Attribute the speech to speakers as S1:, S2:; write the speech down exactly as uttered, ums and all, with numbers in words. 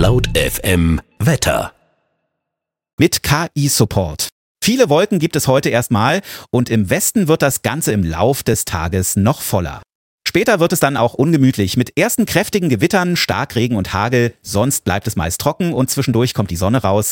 S1: Laut F M Wetter.
S2: Mit K I-Support. Viele Wolken gibt es heute erstmal und im Westen wird das Ganze im Lauf des Tages noch voller. Später wird es dann auch ungemütlich mit ersten kräftigen Gewittern, Starkregen und Hagel. Sonst bleibt es meist trocken und zwischendurch kommt die Sonne raus.